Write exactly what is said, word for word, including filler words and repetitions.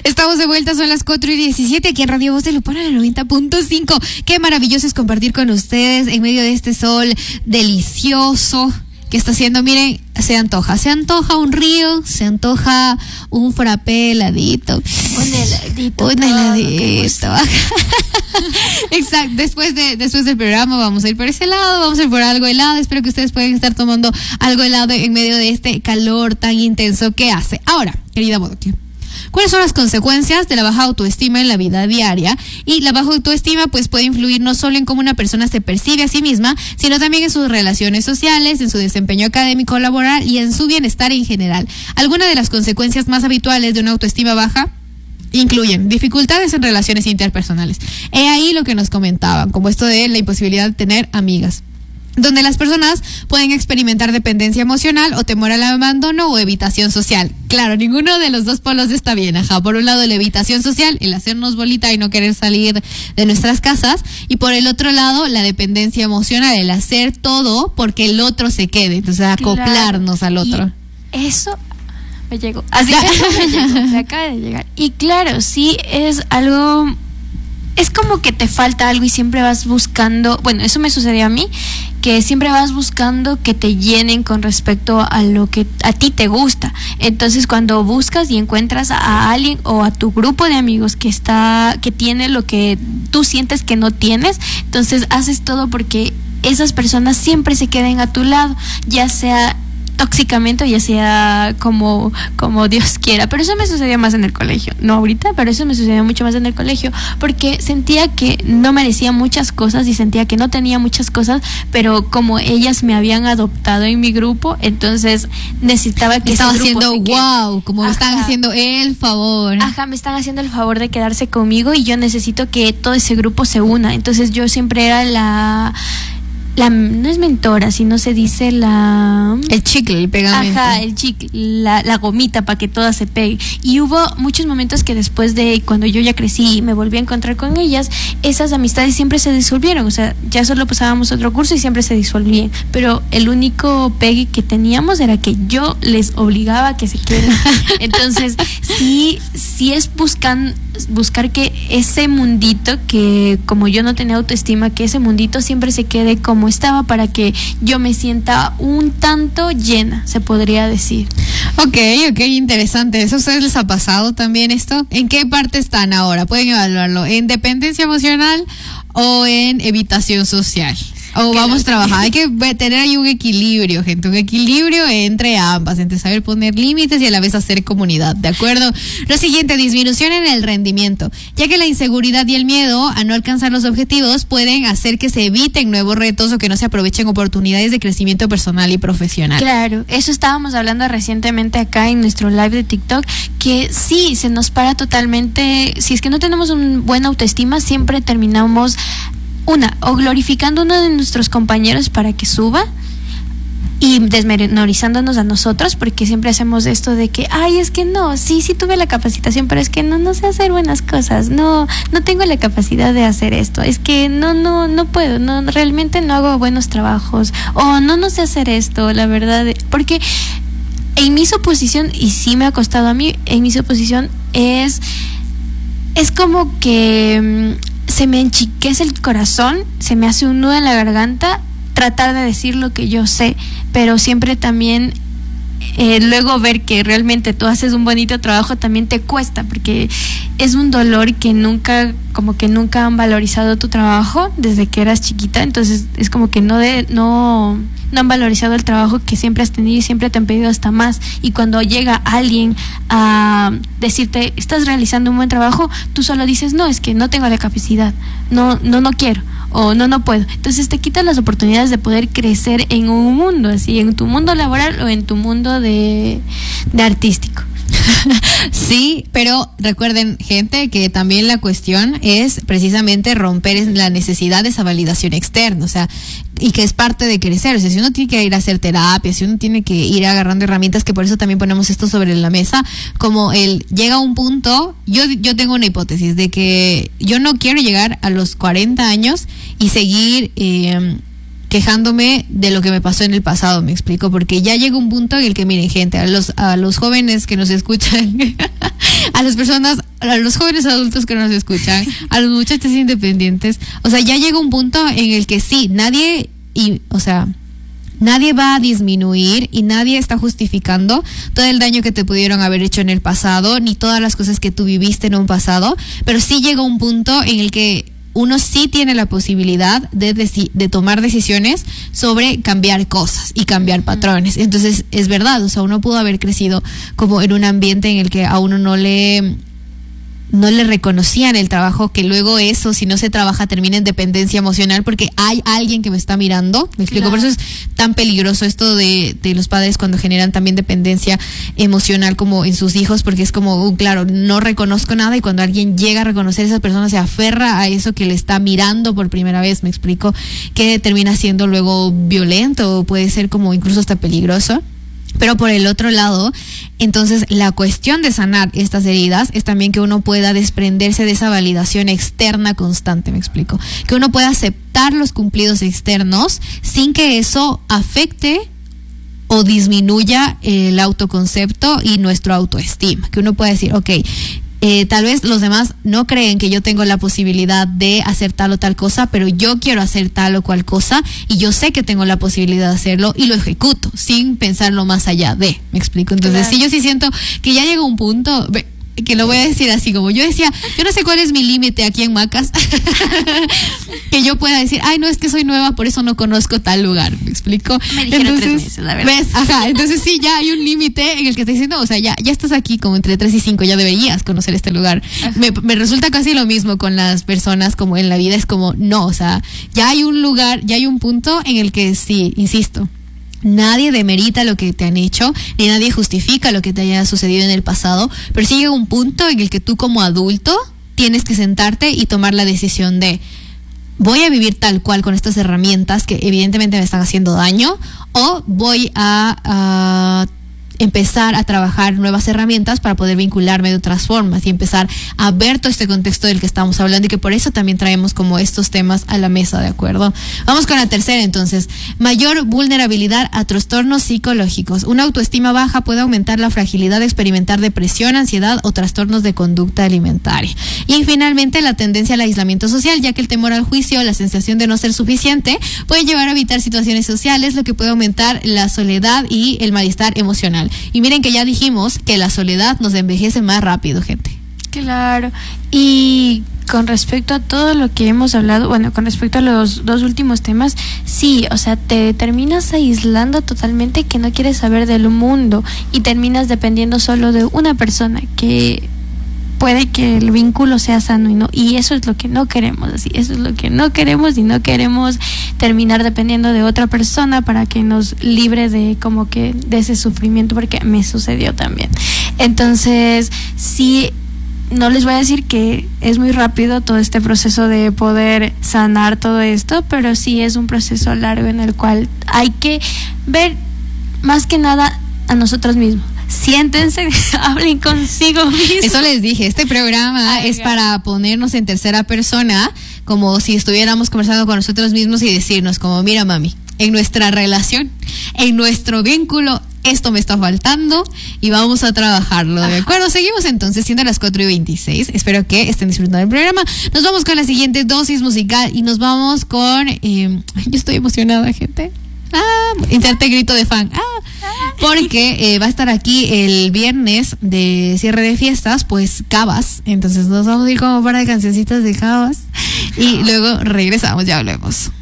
Estamos de vuelta, son las cuatro y diecisiete aquí en Radio Voz de Lupana, la noventa punto cinco. Qué maravilloso es compartir con ustedes en medio de este sol delicioso que está haciendo. Miren, se antoja, se antoja un río, se antoja un frappé heladito. Un heladito. Un heladito. Exacto, después de después del programa vamos a ir por ese lado, vamos a ir por algo helado. Espero que ustedes puedan estar tomando algo helado en medio de este calor tan intenso que hace. Ahora, querida Bodoque, ¿cuáles son las consecuencias de la baja autoestima en la vida diaria? Y la baja autoestima pues puede influir no solo en cómo una persona se percibe a sí misma, sino también en sus relaciones sociales, en su desempeño académico, laboral y en su bienestar en general. Algunas de las consecuencias más habituales de una autoestima baja incluyen dificultades en relaciones interpersonales. He ahí lo que nos comentaban, como esto de la imposibilidad de tener amigas, donde las personas pueden experimentar dependencia emocional o temor al abandono o evitación social. Claro, ninguno de los dos polos está bien, ajá. Por un lado, la evitación social, el hacernos bolita y no querer salir de nuestras casas, y por el otro lado, la dependencia emocional, el hacer todo porque el otro se quede, entonces acoplarnos claro, al otro. Eso me llegó, así me llegó, me acaba de llegar. Y claro, sí es algo, es como que te falta algo y siempre vas buscando, bueno, eso me sucedió a mí, que siempre vas buscando que te llenen con respecto a lo que a ti te gusta. Entonces, cuando buscas y encuentras a alguien o a tu grupo de amigos que está, que tiene lo que tú sientes que no tienes, entonces haces todo porque esas personas siempre se queden a tu lado, ya sea tóxicamente o ya sea como, como Dios quiera. Pero eso me sucedió más en el colegio, no ahorita, pero eso me sucedió mucho más en el colegio, porque sentía que no merecía muchas cosas y sentía que no tenía muchas cosas, pero como ellas me habían adoptado en mi grupo, entonces necesitaba que estaba ese grupo haciendo wow, como me están Ajá. haciendo el favor. Ajá, me están haciendo el favor de quedarse conmigo y yo necesito que todo ese grupo se una. Entonces yo siempre era la La, no es mentora, sino se dice la... El chicle, el pegamento. Ajá, el chicle, la, la gomita para que todas se peguen. Y hubo muchos momentos que después de cuando yo ya crecí y me volví a encontrar con ellas, esas amistades siempre se disolvieron. O sea, ya solo pasábamos otro curso y siempre se disolvían. Pero el único pegue que teníamos era que yo les obligaba a que se queden. Entonces, sí, sí es buscan, buscar que ese mundito, que como yo no tenía autoestima, que ese mundito siempre se quede como estaba, para que yo me sienta un tanto llena, se podría decir. Ok, ok, interesante. ¿Eso a ustedes les ha pasado también esto? ¿En qué parte están ahora? Pueden evaluarlo. ¿En dependencia emocional o en evitación social? O vamos a trabajar, hay que tener ahí un equilibrio, gente, un equilibrio entre ambas, entre saber poner límites y a la vez hacer comunidad, ¿de acuerdo? Lo siguiente, disminución en el rendimiento, ya que la inseguridad y el miedo a no alcanzar los objetivos pueden hacer que se eviten nuevos retos o que no se aprovechen oportunidades de crecimiento personal y profesional. Claro, eso estábamos hablando recientemente acá en nuestro live de TikTok, que sí, se nos para totalmente, si es que no tenemos un buena autoestima, siempre terminamos una, o glorificando a uno de nuestros compañeros para que suba y desmenorizándonos a nosotros, porque siempre hacemos esto de que, ay, es que no, sí, sí tuve la capacitación, pero es que no, no sé hacer buenas cosas, no, no tengo la capacidad de hacer esto, es que no, no, no puedo, no, realmente no hago buenos trabajos, o no, no sé hacer esto, la verdad, porque en mi suposición, y sí me ha costado a mí, en mi suposición es, es como que se me enchiquece el corazón, se me hace un nudo en la garganta tratar de decir lo que yo sé, pero siempre también eh, luego ver que realmente tú haces un bonito trabajo también te cuesta, porque es un dolor que nunca, como que nunca han valorizado tu trabajo desde que eras chiquita, entonces es como que no de, no no han valorizado el trabajo que siempre has tenido y siempre te han pedido hasta más, y cuando llega alguien a decirte estás realizando un buen trabajo, tú solo dices no, es que no tengo la capacidad, no, no, no quiero, o no, no puedo. Entonces te quitan las oportunidades de poder crecer en un mundo, así, en tu mundo laboral o en tu mundo de, de artístico. Sí, pero recuerden, gente, que también la cuestión es precisamente romper la necesidad de esa validación externa, o sea, y que es parte de crecer. O sea, si uno tiene que ir a hacer terapia, si uno tiene que ir agarrando herramientas, que por eso también ponemos esto sobre la mesa, como el llega a un punto, yo yo tengo una hipótesis de que yo no quiero llegar a los cuarenta años y seguir eh, quejándome de lo que me pasó en el pasado, me explico, porque ya llega un punto en el que, miren, gente, a los a los jóvenes que nos escuchan, a las personas, a los jóvenes adultos que nos escuchan, a los muchachos independientes, o sea, ya llega un punto en el que sí, nadie, y, o sea, nadie va a disminuir y nadie está justificando todo el daño que te pudieron haber hecho en el pasado, ni todas las cosas que tú viviste en un pasado, pero sí llega un punto en el que uno sí tiene la posibilidad de, deci- de tomar decisiones sobre cambiar cosas y cambiar patrones. Entonces, es verdad, o sea, uno pudo haber crecido como en un ambiente en el que a uno no le... no le reconocían el trabajo, que luego eso, si no se trabaja, termina en dependencia emocional porque hay alguien que me está mirando. Me explico, claro. Por eso es tan peligroso esto de, de los padres cuando generan también dependencia emocional como en sus hijos, porque es como, uh, claro, no reconozco nada, y cuando alguien llega a reconocer, esa persona se aferra a eso que le está mirando por primera vez, me explico, que termina siendo luego violento, puede ser como incluso hasta peligroso. Pero por el otro lado, entonces la cuestión de sanar estas heridas es también que uno pueda desprenderse de esa validación externa constante, me explico. Que uno pueda aceptar los cumplidos externos sin que eso afecte o disminuya el autoconcepto y nuestro autoestima. Que uno pueda decir, ok, Eh, tal vez los demás no creen que yo tengo la posibilidad de hacer tal o tal cosa, pero yo quiero hacer tal o cual cosa y yo sé que tengo la posibilidad de hacerlo y lo ejecuto sin pensarlo más allá de, ¿me explico? Entonces, claro. Sí, yo sí siento que ya llega un punto, que lo voy a decir así como yo decía, yo no sé cuál es mi límite aquí en Macas, que yo pueda decir, ay, no, es que soy nueva, por eso no conozco tal lugar, ¿me explico? Me dijeron entonces, tres meses, la verdad. ¿Ves? Ajá, entonces sí, ya hay un límite en el que te diciendo, o sea, ya, ya estás aquí como entre tres y cinco, ya deberías conocer este lugar. Me, me resulta casi lo mismo con las personas como en la vida, es como, no, o sea, ya hay un lugar, ya hay un punto en el que sí, insisto, nadie demerita lo que te han hecho, ni nadie justifica lo que te haya sucedido en el pasado, pero sí llega un punto en el que tú como adulto tienes que sentarte y tomar la decisión de, voy a vivir tal cual con estas herramientas que evidentemente me están haciendo daño, o voy a, a empezar a trabajar nuevas herramientas para poder vincularme de otras formas y empezar a ver todo este contexto del que estamos hablando, y que por eso también traemos como estos temas a la mesa, ¿de acuerdo? Vamos con la tercera entonces. Mayor vulnerabilidad a trastornos psicológicos. Una autoestima baja puede aumentar la fragilidad de experimentar depresión, ansiedad o trastornos de conducta alimentaria. Y finalmente, la tendencia al aislamiento social, ya que el temor al juicio, la sensación de no ser suficiente, puede llevar a evitar situaciones sociales, lo que puede aumentar la soledad y el malestar emocional. Y miren que ya dijimos que la soledad nos envejece más rápido, gente. Claro. Y con respecto a todo lo que hemos hablado, bueno, con respecto a los dos últimos temas, sí, o sea, te terminas aislando totalmente, que no quieres saber del mundo y terminas dependiendo solo de una persona, que puede que el vínculo sea sano y no, y eso es lo que no queremos, así, eso es lo que no queremos, y no queremos terminar dependiendo de otra persona para que nos libre de como que de ese sufrimiento, porque me sucedió también. Entonces, sí, no les voy a decir que es muy rápido todo este proceso de poder sanar todo esto, pero sí es un proceso largo en el cual hay que ver más que nada a nosotros mismos. Siéntense, hablen consigo mismos. Eso les dije, este programa Ay, es God. para ponernos en tercera persona, como si estuviéramos conversando con nosotros mismos y decirnos como, mira mami, en nuestra relación, en nuestro vínculo, esto me está faltando y vamos a trabajarlo, ¿de acuerdo? Seguimos entonces siendo las cuatro y veintiséis. Espero que estén disfrutando del programa. Nos vamos con la siguiente dosis musical y nos vamos con... Eh, yo estoy emocionada, gente. Ah, inserte grito de fan. Ah, porque eh, va a estar aquí el viernes de cierre de fiestas, pues Cabas. Entonces nos vamos a ir como para de cancioncitas de Cabas y luego regresamos, ya hablemos.